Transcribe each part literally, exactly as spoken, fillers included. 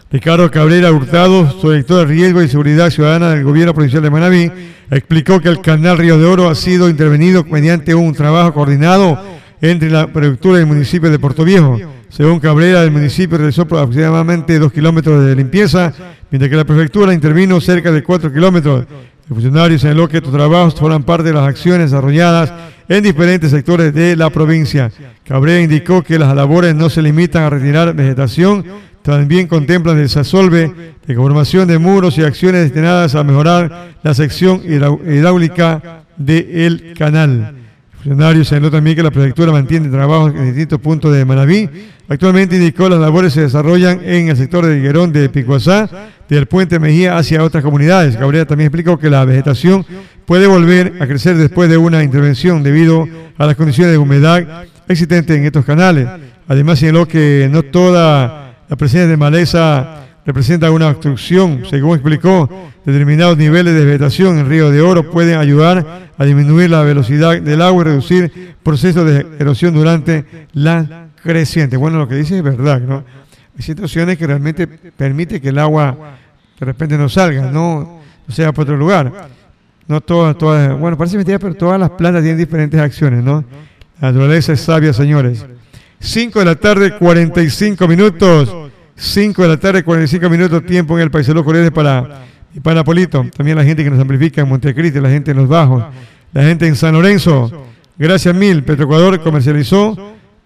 Ricardo Cabrera Hurtado, subdirector de Riesgo y Seguridad Ciudadana del Gobierno Provincial de Manabí, explicó que el canal Río de Oro ha sido intervenido mediante un trabajo coordinado entre la prefectura y el municipio de Puerto Viejo. Según Cabrera, el municipio realizó aproximadamente dos kilómetros de limpieza, mientras que la prefectura intervino cerca de cuatro kilómetros. El funcionario señaló que estos trabajos forman parte de las acciones desarrolladas en diferentes sectores de la provincia. Cabrera indicó que las labores no se limitan a retirar vegetación, también contemplan el desasolve, de conformación de muros y acciones destinadas a mejorar la sección hidráulica del canal. El funcionario señaló también que la prefectura mantiene trabajos en distintos puntos de Manabí. Actualmente indicó las labores se desarrollan en el sector de Higuerón de Picuazá, del puente Mejía hacia otras comunidades. Cabrera también explicó que la vegetación puede volver a crecer después de una intervención debido a las condiciones de humedad existentes en estos canales. Además señaló que no toda la presencia de maleza representa una obstrucción. Según explicó, determinados niveles de vegetación en Río de Oro pueden ayudar a disminuir la velocidad del agua y reducir procesos de erosión durante la creciente. Bueno, lo que dice es verdad, ¿no? Hay situaciones que realmente permiten que el agua de repente no salga, no, no sea por otro lugar. No todas, todas, bueno, parece mentira, pero todas las plantas tienen diferentes acciones, ¿no? La naturaleza es sabia, señores. cinco de la tarde, cuarenta y cinco minutos. cinco de la tarde, cuarenta y cinco minutos, tiempo en el Paisandú Corrientes para, y para Polito. También la gente que nos amplifica en Montecristi, la gente en Los Bajos, la gente en San Lorenzo. Gracias mil. Petroecuador comercializó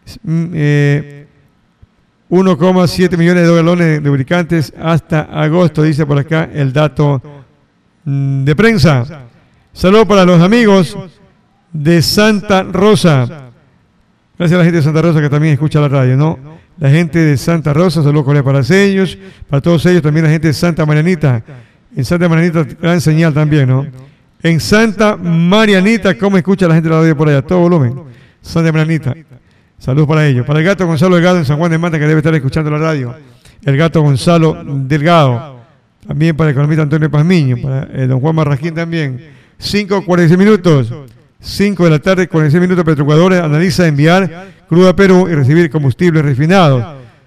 eh, uno coma siete millones de galones de lubricantes hasta agosto, dice por acá el dato mm, de prensa. Saludos para los amigos de Santa Rosa. Gracias a la gente de Santa Rosa que también escucha la radio, ¿no? La gente de Santa Rosa, saludos cordiales para ellos, para todos ellos, también la gente de Santa Marianita. En Santa Marianita, gran señal también, ¿no? En Santa Marianita, ¿cómo escucha la gente de la radio por allá? Todo volumen. Santa Marianita. Saludos para ellos. Para el gato Gonzalo Delgado en San Juan de Mata, que debe estar escuchando la radio. El gato Gonzalo Delgado. También para el economista Antonio Pazmiño. Para el don Juan Marraquín también. cinco cuarenta y seis minutos. cinco de la tarde, cuarenta y seis minutos. Petroecuador analiza enviar crudo a Perú y recibir combustibles refinados.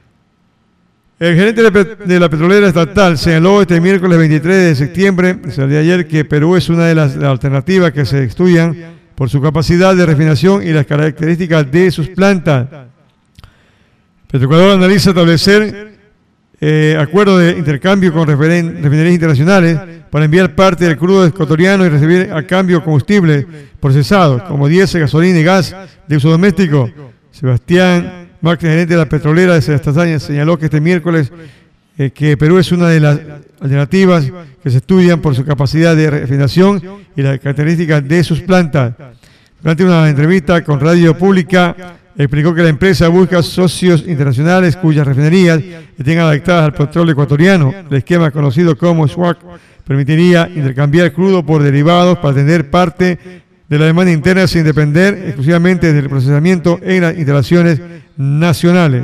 El gerente de la petrolera estatal señaló este miércoles veintitrés de septiembre, o sea, de ayer, que Perú es una de las alternativas que se estudian por su capacidad de refinación y las características de sus plantas. Petroecuador analiza establecer eh, acuerdo de intercambio con referen- refinerías internacionales para enviar parte del crudo ecuatoriano y recibir a cambio combustible procesado, como diésel, gasolina y gas de uso doméstico. Sebastián Márquez, gerente de la petrolera de Sestazaña, señaló que este miércoles eh, que Perú es una de las alternativas que se estudian por su capacidad de refinación y las características de sus plantas. Durante una entrevista con Radio Pública, explicó que la empresa busca socios internacionales cuyas refinerías estén adaptadas al petróleo ecuatoriano. El esquema conocido como SWAC permitiría intercambiar crudo por derivados para atender parte de la demanda interna sin depender exclusivamente del procesamiento en las instalaciones nacionales.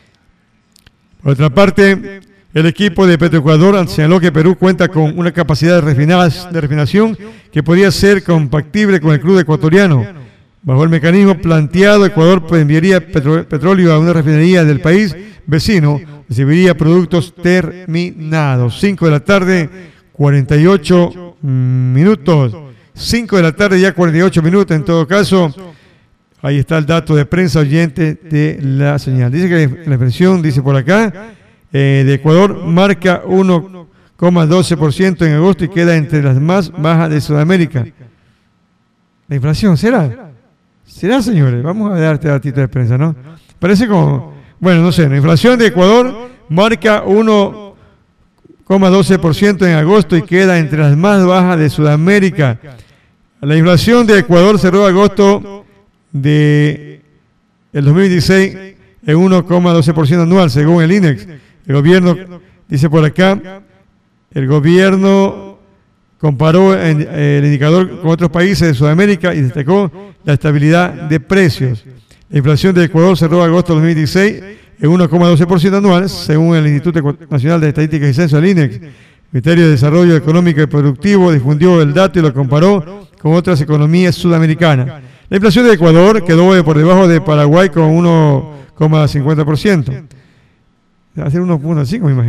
Por otra parte, el equipo de Petroecuador señaló que Perú cuenta con una capacidad de, de refinación que podría ser compatible con el crudo ecuatoriano. Bajo el mecanismo planteado, Ecuador enviaría petro, petróleo a una refinería del país vecino, recibiría productos terminados. cinco de la tarde, cuarenta y ocho minutos. cinco de la tarde, ya cuarenta y ocho minutos. En todo caso, ahí está el dato de prensa oyente de la señal. Dice que la inflación, dice por acá, eh, de Ecuador marca uno coma doce por ciento en agosto y queda entre las más bajas de Sudamérica. ¿La inflación será? ¿Será, señores? Vamos a darte datito de prensa, ¿no? Parece como, bueno, no sé, la inflación de Ecuador marca uno coma doce por ciento en agosto y queda entre las más bajas de Sudamérica. La inflación de Ecuador cerró agosto de el dos mil dieciséis en uno coma doce por ciento anual, según el INEX. El gobierno, dice por acá, el gobierno comparó en, eh, el indicador con otros países de Sudamérica y destacó la estabilidad de precios. La inflación de Ecuador cerró agosto de dos mil dieciséis en uno coma doce por ciento anual, según el Instituto Nacional de Estadísticas y Censo, el INEX. El Ministerio de Desarrollo Económico y Productivo difundió el dato y lo comparó con otras economías sudamericanas. La inflación de Ecuador quedó por debajo de Paraguay con uno coma cincuenta por ciento. Va a ser uno coma cinco, me imagino.